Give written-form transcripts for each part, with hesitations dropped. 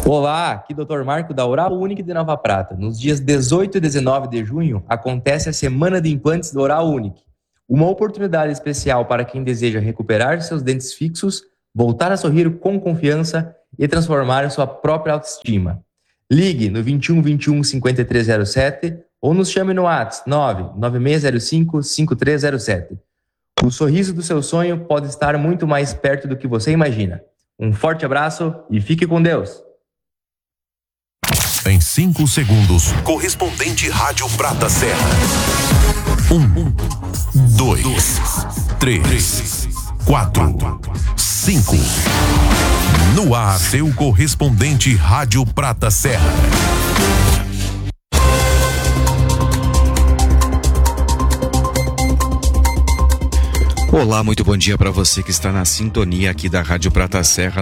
Olá, aqui Dr. Marco da Oral Unique de Nova Prata. Nos dias 18 e 19 de junho acontece a Semana de Implantes da Oral Unique. Uma oportunidade especial para quem deseja recuperar seus dentes fixos, voltar a sorrir com confiança e transformar sua própria autoestima. Ligue no 21 21 5307 ou nos chame no WhatsApp 99605 5307. O sorriso do seu sonho pode estar muito mais perto do que você imagina. Um forte abraço e fique com Deus! Em 5 segundos, correspondente Rádio Prata Serra. 1, 2, 3, 4, 5. No ar, seu correspondente Rádio Prata Serra. Olá, muito bom dia para você que está na sintonia aqui da Rádio Prata Serra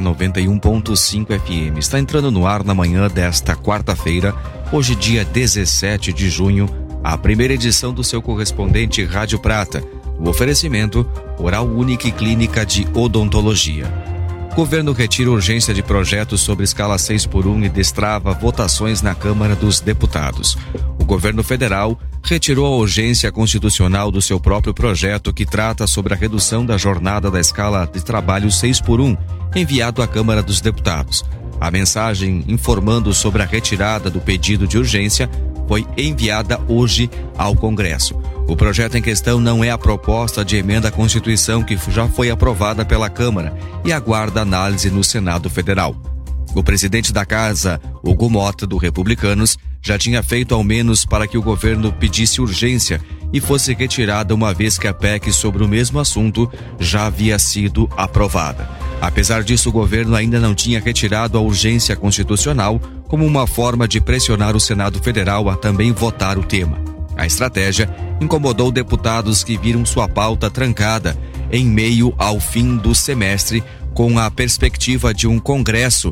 91.5 FM. Está entrando no ar na manhã desta quarta-feira, hoje dia 17 de junho, a primeira edição do seu correspondente Rádio Prata. O oferecimento Oral Unique Clínica de Odontologia. Governo retira urgência de projetos sobre escala 6x1 e destrava votações na Câmara dos Deputados. O governo federal retirou a urgência constitucional do seu próprio projeto que trata sobre a redução da jornada da escala de trabalho 6x1, enviado à Câmara dos Deputados. A mensagem informando sobre a retirada do pedido de urgência foi enviada hoje ao Congresso. O projeto em questão não é a proposta de emenda à Constituição que já foi aprovada pela Câmara e aguarda análise no Senado Federal. O presidente da Casa, Hugo Mota, do Republicanos, já tinha feito ao menos para que o governo pedisse urgência e fosse retirada uma vez que a PEC sobre o mesmo assunto já havia sido aprovada. Apesar disso, o governo ainda não tinha retirado a urgência constitucional como uma forma de pressionar o Senado Federal a também votar o tema. A estratégia incomodou deputados que viram sua pauta trancada em meio ao fim do semestre, com a perspectiva de um Congresso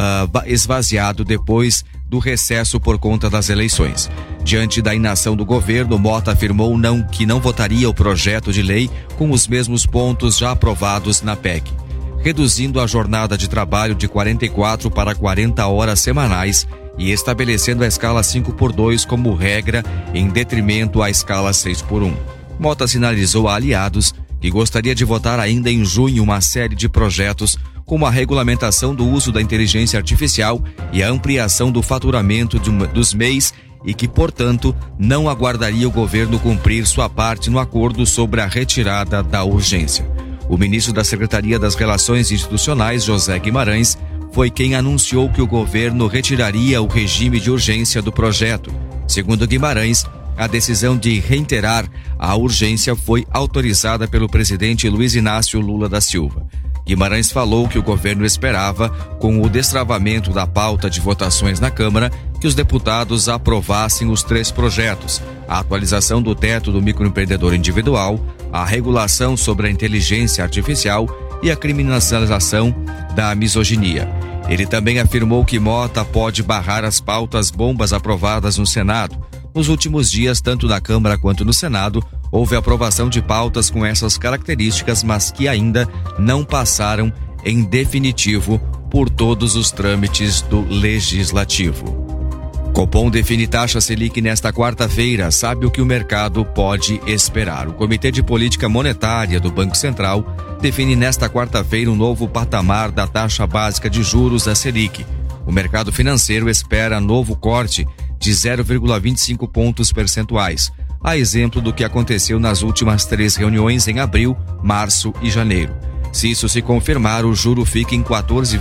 esvaziado depois do recesso por conta das eleições. Diante da inação do governo, Mota afirmou que não votaria o projeto de lei com os mesmos pontos já aprovados na PEC, reduzindo a jornada de trabalho de 44 para 40 horas semanais e estabelecendo a escala 5x2 como regra em detrimento à escala 6x1. Mota sinalizou a aliados que gostaria de votar ainda em junho uma série de projetos como a regulamentação do uso da inteligência artificial e a ampliação do faturamento dos MEIs e que, portanto, não aguardaria o governo cumprir sua parte no acordo sobre a retirada da urgência. O ministro da Secretaria das Relações Institucionais, José Guimarães, foi quem anunciou que o governo retiraria o regime de urgência do projeto. Segundo Guimarães, a decisão de reiterar a urgência foi autorizada pelo presidente Luiz Inácio Lula da Silva. Guimarães falou que o governo esperava, com o destravamento da pauta de votações na Câmara, que os deputados aprovassem os 3 projetos: a atualização do teto do microempreendedor individual, a regulação sobre a inteligência artificial e a criminalização da misoginia. Ele também afirmou que Mota pode barrar as pautas bombas aprovadas no Senado. Nos últimos dias, tanto na Câmara quanto no Senado, houve aprovação de pautas com essas características, mas que ainda não passaram em definitivo por todos os trâmites do Legislativo. Copom define taxa Selic nesta quarta-feira. Sabe o que o mercado pode esperar? O Comitê de Política Monetária do Banco Central define nesta quarta-feira um novo patamar da taxa básica de juros da Selic. O mercado financeiro espera novo corte de 0,25 pontos percentuais, a exemplo do que aconteceu nas últimas 3 reuniões em abril, março e janeiro. Se isso se confirmar, o juro fica em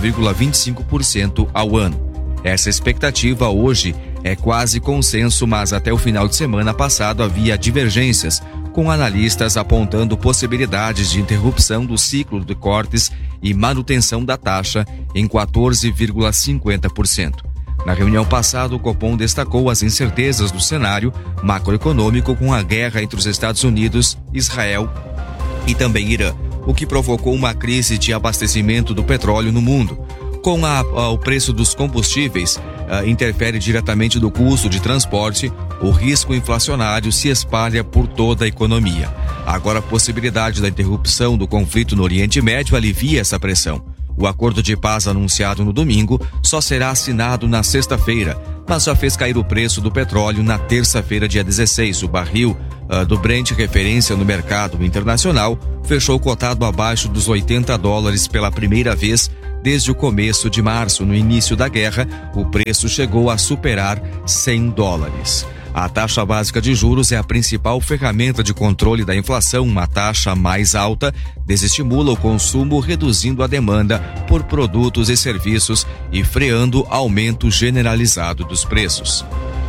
14,25% ao ano. Essa expectativa hoje é quase consenso, mas até o final de semana passado havia divergências, com analistas apontando possibilidades de interrupção do ciclo de cortes e manutenção da taxa em 14,50%. Na reunião passada, o Copom destacou as incertezas do cenário macroeconômico com a guerra entre os Estados Unidos, Israel e também Irã, o que provocou uma crise de abastecimento do petróleo no mundo. Com o preço dos combustíveis interfere diretamente no custo de transporte, o risco inflacionário se espalha por toda a economia. Agora, a possibilidade da interrupção do conflito no Oriente Médio alivia essa pressão. O acordo de paz anunciado no domingo só será assinado na sexta-feira, mas já fez cair o preço do petróleo na terça-feira, dia 16. O barril do Brent, referência no mercado internacional, fechou cotado abaixo dos $80 pela primeira vez desde o começo de março. No início da guerra, o preço chegou a superar $100. A taxa básica de juros é a principal ferramenta de controle da inflação. Uma taxa mais alta desestimula o consumo, reduzindo a demanda por produtos e serviços e freando aumento generalizado dos preços.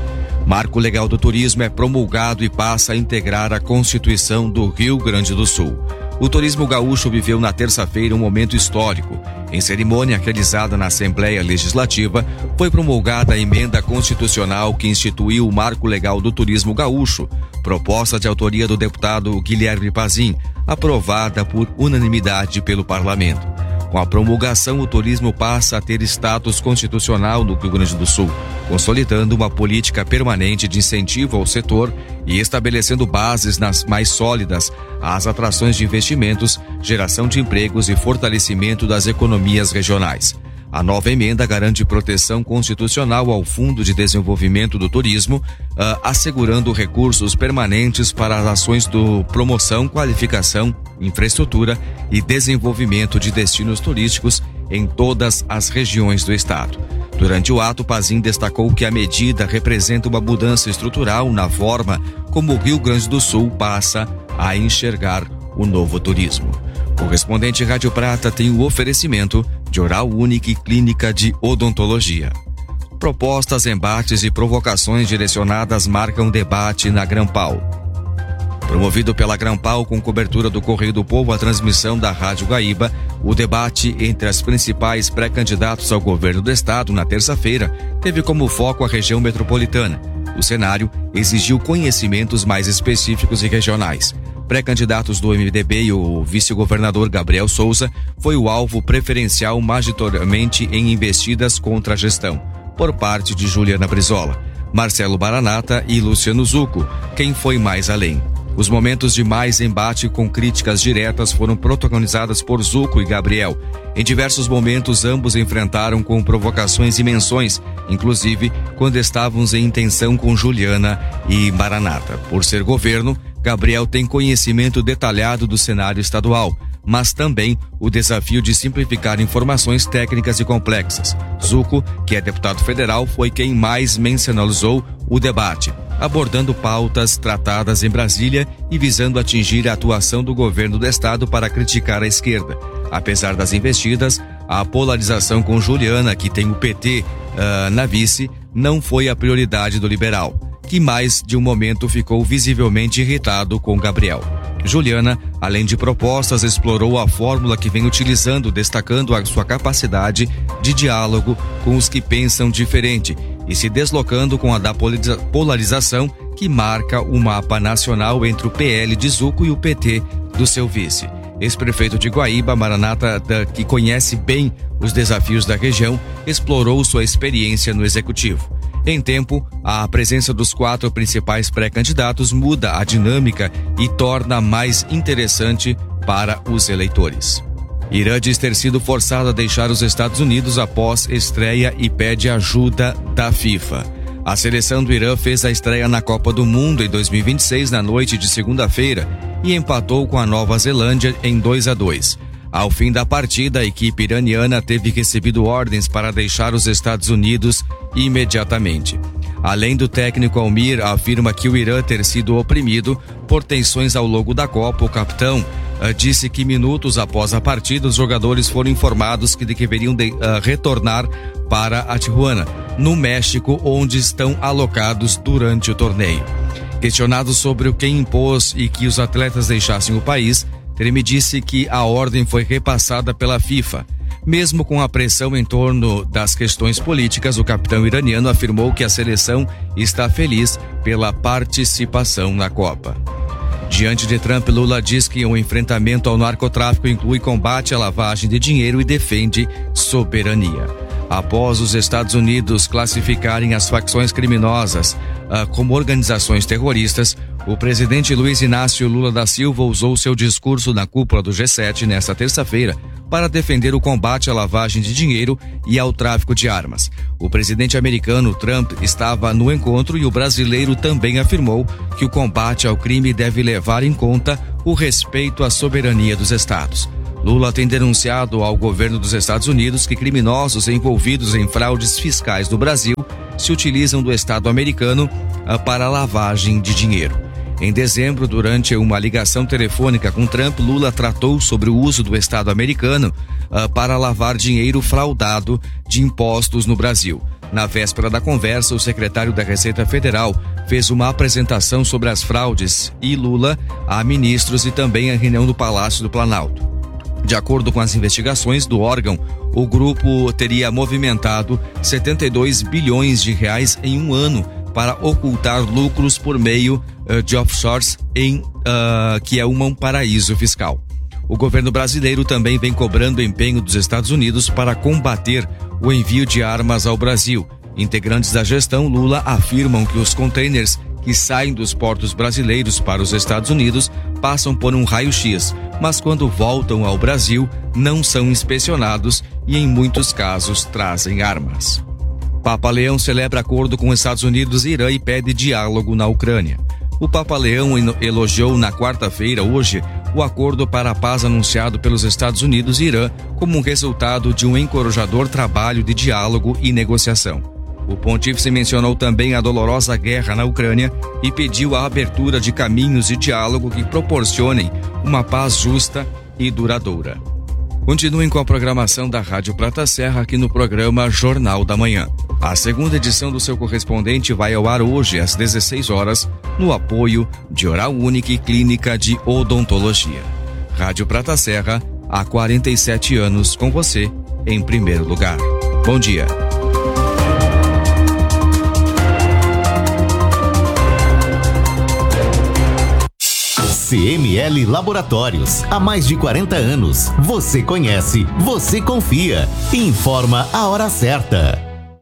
Marco Legal do Turismo é promulgado e passa a integrar a Constituição do Rio Grande do Sul. O turismo gaúcho viveu na terça-feira um momento histórico. Em cerimônia realizada na Assembleia Legislativa, foi promulgada a emenda constitucional que instituiu o Marco Legal do Turismo Gaúcho, proposta de autoria do deputado Guilherme Pazin, aprovada por unanimidade pelo Parlamento. Com a promulgação, o turismo passa a ter status constitucional no Rio Grande do Sul, consolidando uma política permanente de incentivo ao setor e estabelecendo bases mais sólidas às atrações de investimentos, geração de empregos e fortalecimento das economias regionais. A nova emenda garante proteção constitucional ao Fundo de Desenvolvimento do Turismo, assegurando recursos permanentes para as ações de promoção, qualificação, infraestrutura e desenvolvimento de destinos turísticos em todas as regiões do estado. Durante o ato, Pazin destacou que a medida representa uma mudança estrutural na forma como o Rio Grande do Sul passa a enxergar o novo turismo. O correspondente Rádio Prata tem o oferecimento de Oral Unique Clínica de Odontologia. Propostas, embates e provocações direcionadas marcam debate na Grampal. Promovido pela Grampal com cobertura do Correio do Povo, a transmissão da Rádio Guaíba, o debate entre as principais pré-candidatos ao governo do estado na terça-feira teve como foco a região metropolitana. O cenário exigiu conhecimentos mais específicos e regionais. Pré-candidatos do MDB e o vice-governador Gabriel Souza foi o alvo preferencial majoritariamente em investidas contra a gestão, por parte de Juliana Brizola, Marcelo Baranata e Luciano Zucco, quem foi mais além. Os momentos de mais embate com críticas diretas foram protagonizadas por Zucco e Gabriel. Em diversos momentos, ambos enfrentaram com provocações e menções, inclusive quando estávamos em tensão com Juliana e Baranata. Por ser governo, Gabriel tem conhecimento detalhado do cenário estadual, mas também o desafio de simplificar informações técnicas e complexas. Zucco, que é deputado federal, foi quem mais mencionalizou o debate, abordando pautas tratadas em Brasília e visando atingir a atuação do governo do estado para criticar a esquerda. Apesar das investidas, a polarização com Juliana, que tem o PT na vice, não foi a prioridade do liberal, que mais de um momento ficou visivelmente irritado com Gabriel. Juliana, além de propostas, explorou a fórmula que vem utilizando, destacando a sua capacidade de diálogo com os que pensam diferente e se deslocando com a da polarização que marca o mapa nacional entre o PL de Zucco e o PT do seu vice. Ex-prefeito de Guaíba, Maranata, que conhece bem os desafios da região, explorou sua experiência no executivo. Em tempo, a presença dos 4 principais pré-candidatos muda a dinâmica e torna mais interessante para os eleitores. Irã diz ter sido forçado a deixar os Estados Unidos após estreia e pede ajuda da FIFA. A seleção do Irã fez a estreia na Copa do Mundo em 2026 na noite de segunda-feira e empatou com a Nova Zelândia em 2-2. Ao fim da partida, a equipe iraniana teve recebido ordens para deixar os Estados Unidos imediatamente. Além do técnico Almir, afirma que o Irã ter sido oprimido por tensões ao longo da Copa. O capitão disse que minutos após a partida, os jogadores foram informados que deveriam retornar para a Tijuana, no México, onde estão alocados durante o torneio. Questionado sobre o que impôs e que os atletas deixassem o país, Treme disse que a ordem foi repassada pela FIFA. Mesmo com a pressão em torno das questões políticas, o capitão iraniano afirmou que a seleção está feliz pela participação na Copa. Diante de Trump, Lula diz que o enfrentamento ao narcotráfico inclui combate à lavagem de dinheiro e defende soberania. Após os Estados Unidos classificarem as facções criminosas como organizações terroristas, O presidente Luiz Inácio Lula da Silva usou seu discurso na cúpula do G7 nesta terça-feira para defender o combate à lavagem de dinheiro e ao tráfico de armas. O presidente americano Trump estava no encontro e o brasileiro também afirmou que o combate ao crime deve levar em conta o respeito à soberania dos estados. Lula tem denunciado ao governo dos Estados Unidos que criminosos envolvidos em fraudes fiscais do Brasil se utilizam do Estado americano para lavagem de dinheiro. Em dezembro, durante uma ligação telefônica com Trump, Lula tratou sobre o uso do Estado americano para lavar dinheiro fraudado de impostos no Brasil. Na véspera da conversa, o secretário da Receita Federal fez uma apresentação sobre as fraudes e Lula a ministros e também a reunião do Palácio do Planalto. De acordo com as investigações do órgão, o grupo teria movimentado 72 bilhões de reais em um ano para ocultar lucros por meio de offshores que é um paraíso fiscal. O governo brasileiro também vem cobrando empenho dos Estados Unidos para combater o envio de armas ao Brasil. Integrantes da gestão Lula afirmam que os containers que saem dos portos brasileiros para os Estados Unidos passam por um raio-x, mas quando voltam ao Brasil não são inspecionados e em muitos casos trazem armas. Papa Leão celebra acordo com Estados Unidos e Irã e pede diálogo na Ucrânia. O Papa Leão elogiou na quarta-feira, hoje, o acordo para a paz anunciado pelos Estados Unidos e Irã como um resultado de um encorajador trabalho de diálogo e negociação. O pontífice mencionou também a dolorosa guerra na Ucrânia e pediu a abertura de caminhos de diálogo que proporcionem uma paz justa e duradoura. Continuem com a programação da Rádio Prata Serra aqui no programa Jornal da Manhã. A segunda edição do seu correspondente vai ao ar hoje às 16 horas, no apoio de Oral Unique Clínica de Odontologia. Rádio Prata Serra, há 47 anos com você em primeiro lugar. Bom dia. CML Laboratórios, há mais de 40 anos. Você conhece, você confia. Informa a hora certa.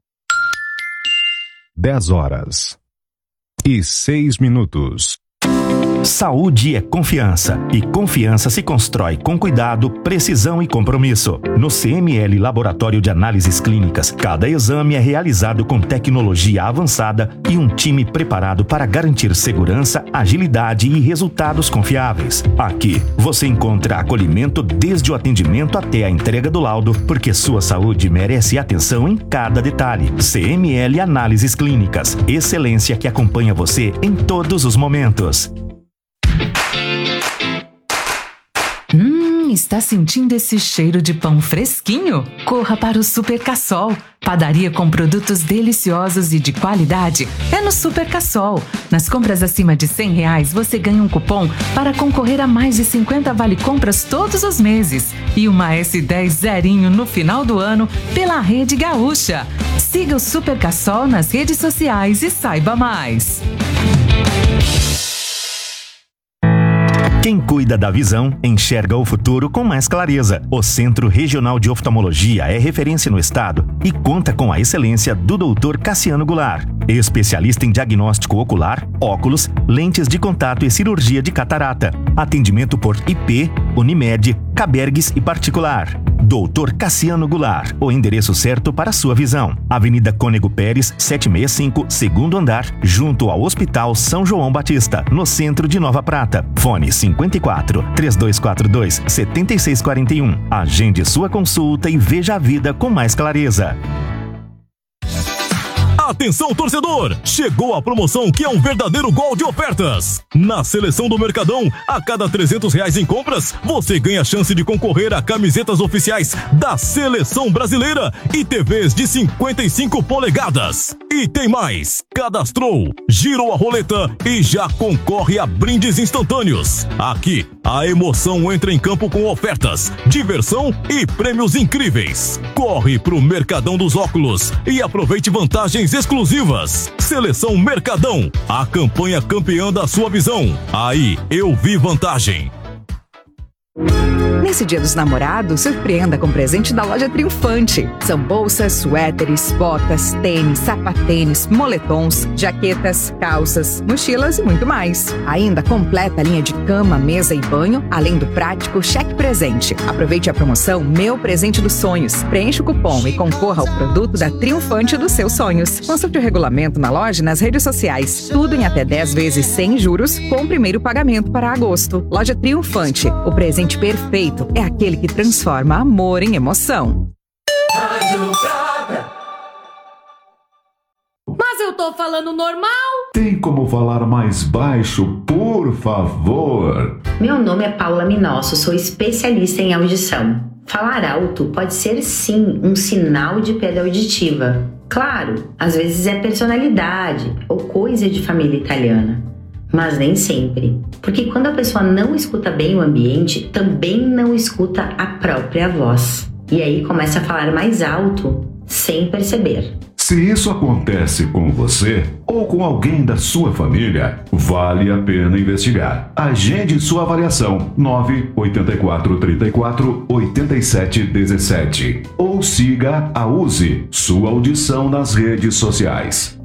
10h06. Saúde é confiança, e confiança se constrói com cuidado, precisão e compromisso. No CML Laboratório de Análises Clínicas, cada exame é realizado com tecnologia avançada e um time preparado para garantir segurança, agilidade e resultados confiáveis. Aqui, você encontra acolhimento desde o atendimento até a entrega do laudo, porque sua saúde merece atenção em cada detalhe. CML Análises Clínicas, excelência que acompanha você em todos os momentos. Está sentindo esse cheiro de pão fresquinho? Corra para o Super Cassol. Padaria com produtos deliciosos e de qualidade é no Super Cassol. Nas compras acima de R$100, você ganha um cupom para concorrer a mais de 50 vale-compras todos os meses. E uma S10 zerinho no final do ano pela Rede Gaúcha. Siga o Super Cassol nas redes sociais e saiba mais. Quem cuida da visão, enxerga o futuro com mais clareza. O Centro Regional de Oftalmologia é referência no estado e conta com a excelência do Dr. Cassiano Goulart, especialista em diagnóstico ocular, óculos, lentes de contato e cirurgia de catarata. Atendimento por IP, Unimed, Cabergues e particular. Dr. Cassiano Goulart, o endereço certo para a sua visão. Avenida Cônego Pérez, 765, segundo andar, junto ao Hospital São João Batista, no centro de Nova Prata. Fone 54 3242 7641. Agende sua consulta e veja a vida com mais clareza. Atenção, torcedor! Chegou a promoção que é um verdadeiro gol de ofertas. Na Seleção do Mercadão, a cada R$300 em compras, você ganha a chance de concorrer a camisetas oficiais da Seleção Brasileira e TVs de 55 polegadas. E tem mais! Cadastrou, girou a roleta e já concorre a brindes instantâneos. Aqui, a emoção entra em campo com ofertas, diversão e prêmios incríveis. Corre pro Mercadão dos Óculos e aproveite vantagens exclusivas. Seleção Mercadão, a campanha campeã da sua visão. Aí eu vi vantagem. Nesse Dia dos Namorados, surpreenda com presente da loja Triunfante. São bolsas, suéteres, botas, tênis, sapatênis, moletons, jaquetas, calças, mochilas e muito mais. Ainda completa a linha de cama, mesa e banho, além do prático cheque presente. Aproveite a promoção Meu Presente dos Sonhos. Preencha o cupom e concorra ao produto da Triunfante dos seus sonhos. Consulte o regulamento na loja e nas redes sociais. Tudo em até 10 vezes sem juros, com o primeiro pagamento para agosto. Loja Triunfante. O presente perfeito é aquele que transforma amor em emoção. Mas eu tô falando normal? Tem como falar mais baixo, por favor? Meu nome é Paula Minosso, sou especialista em audição. Falar alto pode ser sim um sinal de perda auditiva. Claro, às vezes é personalidade ou coisa de família italiana. Mas nem sempre, porque quando a pessoa não escuta bem o ambiente, também não escuta a própria voz. E aí começa a falar mais alto, sem perceber. Se isso acontece com você ou com alguém da sua família, vale a pena investigar. Agende sua avaliação 984 34 87 17 ou siga a USE, sua audição nas redes sociais.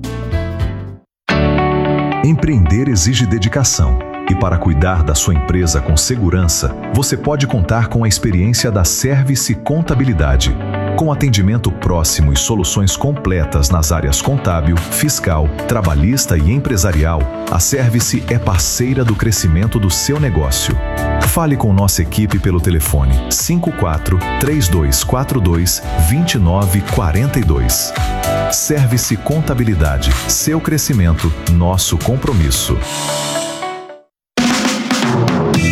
Empreender exige dedicação. E para cuidar da sua empresa com segurança, você pode contar com a experiência da Service Contabilidade. Com atendimento próximo e soluções completas nas áreas contábil, fiscal, trabalhista e empresarial, a Service é parceira do crescimento do seu negócio. Fale com nossa equipe pelo telefone 54-3242-2942. Service Contabilidade, seu crescimento, nosso compromisso.